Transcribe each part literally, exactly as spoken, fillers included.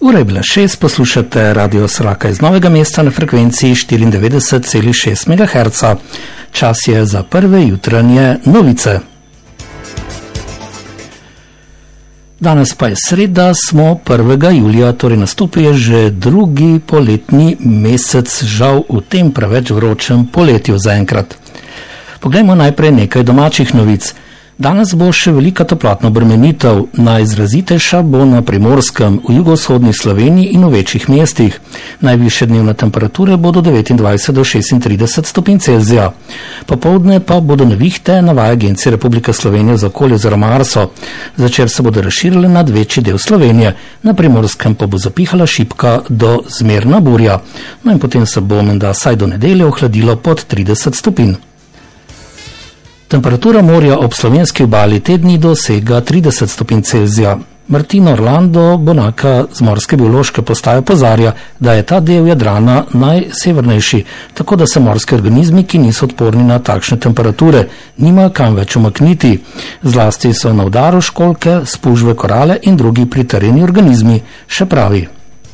Ura je bila šest, poslušate Radio Sraka iz Novega mesta na frekvenciji štiriindevetdeset celih šest megaherca. Čas je za prve jutranje novice. Danes pa je sreda, smo prvega julija, torej nastopil je že drugi poletni mesec, žal v tem preveč vročem poletju zaenkrat. Poglejmo najprej nekaj domačih novic. Danes bo še velika toplotna obremenitev, najizrazitejša bo na Primorskem, v jugovzhodni Sloveniji in v večjih mestih. Najvišje dnevne temperature bodo devetindvajset do šestintrideset stopinj Celzija. Popoldne pa bodo nevihte, navaja Agencija Republike Slovenije za okolje oziroma Arso. Zvečer se bodo razširile nad večji del Slovenije, na Primorskem pa bo zapihala šibka do zmerna burja. No in potem se bo menda saj do nedelje ohladilo pod trideset stopinj. Temperatura morja ob slovenski obali te dni dosega trideset stopinj Celzija. Martin Orlando Bonaka z Morske biološke postaje opozarja, da je ta del Jadrana najsevernejši, tako da se morski organizmi, ki niso odporni na takšne temperature, nimajo kam več umakniti. Zlasti so na udaru školjke, spužve, korale in drugi pritrjeni organizmi, še pravi.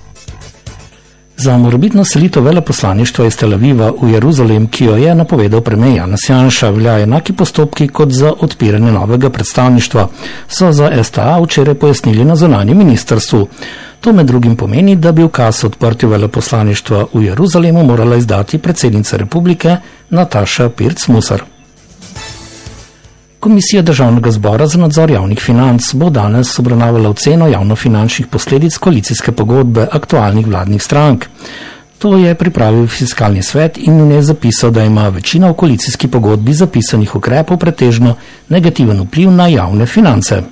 Za morebitno selitev veleposlaništva iz Tel Aviva v Jeruzalem, ki jo je napovedal premier Janez Janša, veljajo enaki postopki kot za odpiranje novega predstavništva, so za S T A včeraj pojasnili na zunanjem ministrstvu. To med drugim pomeni, da bi ukaz o odprtju veleposlaništva v Jeruzalemu morala izdati predsednica republike Nataša Pirc Musar. Komisija Državnega zbora za nadzor javnih financ bo danes obravnavala oceno javnofinančnih posledic koalicijske pogodbe aktualnih vladnih strank. To je pripravil Fiskalni svet in v njej zapisal, da ima večina v koalicijski pogodbi zapisanih ukrepov pretežno negativen vpliv na javne finance.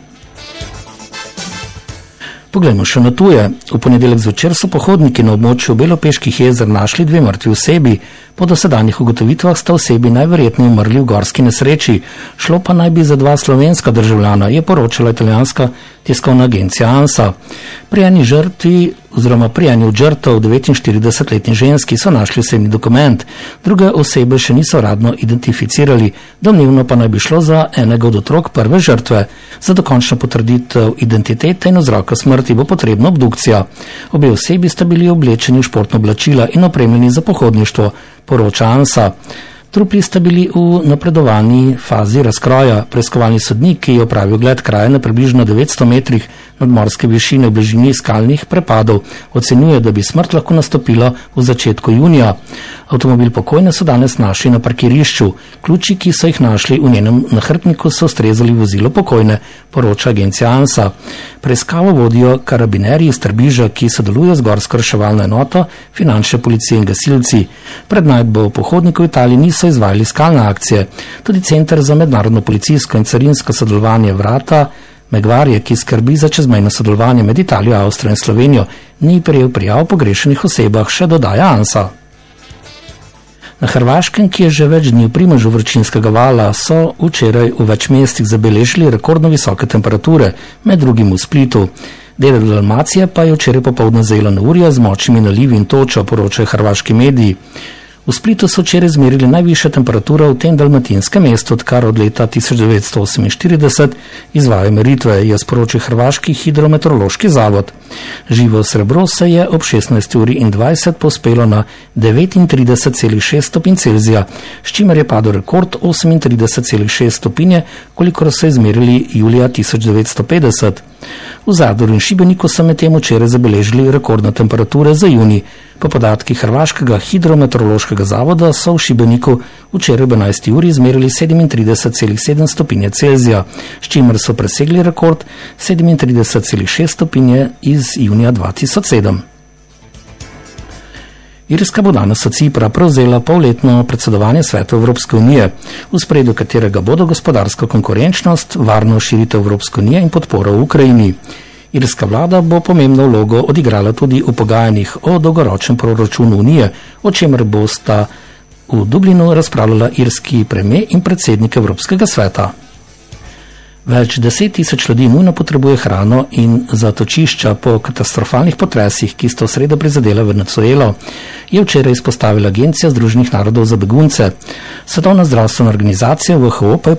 Poglejmo še na tuje. V ponedeljek zvečer so pohodniki na območju Belopeških jezer našli dve mrtvi osebi. Po dosedanjih ugotovitvah sta osebi najverjetneje umrli v gorski nesreči. Šlo pa naj bi za dva slovenska državljana, je poročala italijanska tiskovna agencija ANSA. Pri eni žrtvi oziroma pri eni od žrtev devetinštiridesetletni ženski so našli osebni dokument. Druge osebe še niso uradno identificirali, domnevno pa naj bi šlo za enega od otrok prve žrtve. Za dokončno potrditev identitete in vzroka smrti bo potrebna obdukcija. Obe osebi sta bili oblečeni v športno oblačila in opremljeni za pohodništvo, poroča ANSA. Trupli sta bili v napredovani fazi razkroja. Preiskovalni sodnik, ki je opravil ogled kraja na približno devetsto metrih nadmorske višine v bližini skalnih prepadov, ocenjuje, da bi smrt lahko nastopila v začetku junija. Avtomobil pokojne so danes našli na parkirišču. Ključi, ki so jih našli v njenem nahrbtniku, so ustrezali vozilo pokojne, poroča agencija ANSA. Preiskavo vodijo karabinerji iz Trbiža, ki sodelujo z gorsko reševalno enoto, finančne policije in gasilci. Pred najdbo pohodnikov v Italiji niso izvajali skalne akcije. Tudi Center za mednarodno policijsko in carinsko sodelovanje Vrata Megvarje, ki skrbi za čezmejno sodelovanje med Italijo, Avstrijo in Slovenijo, ni prejel prijav o pogrešenih osebah, še dodaja ANSA. Na Hrvaškem, ki je že več dni v primežu vročinskega vala, so včeraj v več mestih zabeležili rekordno visoke temperature, med drugim v Splitu. Del Dalmacije pa je včeraj popoldne zajela neurja z močnimi nalivi in točo, poročajo hrvaški mediji. V Splitu so včeraj izmerili najvišja temperatura v tem dalmatinskem mestu, odkar od leta tisoč devetsto oseminštirideset izvajajo meritve, je sporočil hrvaški hidrometeorološki zavod. Živo srebro se je ob šestnajsti uri in dvajset povzpelo na devetintrideset celih šest stopinj Celzija, s čimer je padel rekord osemintrideset celih šest stopinje, kolikor so izmerili julija tisoč devetsto petdeset. V Zadru in Šibeniku so medtem včeraj zabeležili rekordne temperature za junij. Po podatkih hrvaškega hidrometeorološkega zavoda so v Šibeniku včeraj ob enajsti uri izmerili sedemintrideset celih sedem stopinje Celzija, s čimer so presegli rekord sedemintrideset celih šest stopinje iz junija dva tisoč sedem. Irska bo danes od Cipra prevzela polletno predsedovanje Svetu Evropske unije, v ospredju katerega bodo gospodarska konkurenčnost, varno širitev Evropske unije in podpora v Ukrajini. Irska vlada bo pomembno vlogo odigrala tudi v pogajanjih o dolgoročnem proračunu unije, o čemer bosta v Dublinu razpravljala irski premier in predsednik Evropskega sveta. Več deset tisoč ljudi nujno potrebuje hrano in zatočišča po katastrofalnih potresih, ki sta v sredo prizadela Venezuelo, je včeraj izpostavila Agencija Združenih narodov za begunce. Svetovna zdravstvena organizacija W H O pa je